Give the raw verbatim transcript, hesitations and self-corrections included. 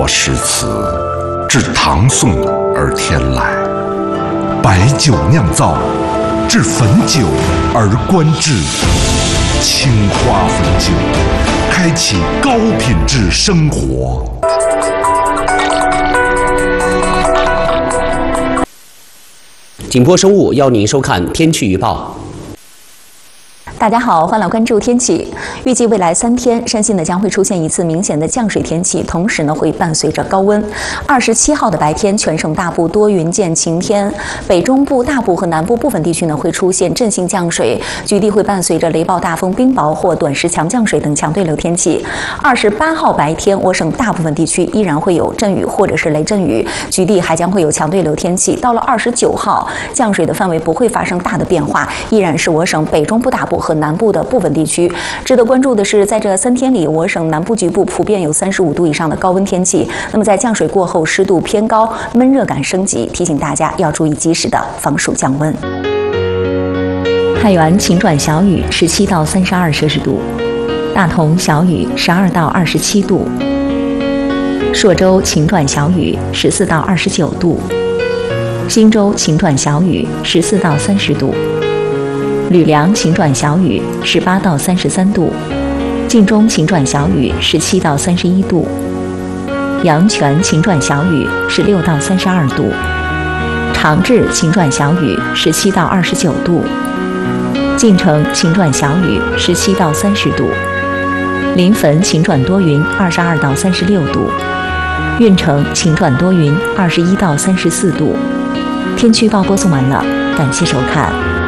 活诗词，至唐宋而天来，白酒酿造，至汾酒而观致。青花汾酒，开启高品质生活。 景波生物邀您收看天气预报。 大家好，欢迎来关注天气。预计未来三天，山西呢将会出现一次明显的降水天气，同时呢会伴随着高温。二十七号的白天，全省大部多云见晴天，北中部大部和南部部分地区呢会出现阵性降水，局地会伴随着雷暴大风、冰雹或短时强降水等强对流天气。二十八号白天，我省大部分地区依然会有阵雨或者是雷阵雨，局地还将会有强对流天气。到了二十九号，降水的范围不会发生大的变化，依然是我省北中部大部和南部的部分地区。值得关注的是，在这三天里，我省南部局部普遍有三十五度以上的高温天气。那么在降水过后，湿度偏高，闷热感升级，提醒大家要注意及时的防暑降温。太原晴转小雨，十七到三十二摄氏度；大同小雨，十二到二十七度；朔州晴转小雨，十四到二十九度；忻州晴转小雨，十四到三十度；吕梁晴转小雨，十八到三十三度；晋中晴转小雨，十七到三十一度；阳泉晴转小雨，十六到三十二度；长治晴转小雨，十七到二十九度；晋城晴转小雨，十七到三十度；临汾晴转多云，二十二到三十六度；运城晴转多云，二十一到三十四度。天气预报播送完了，感谢收看。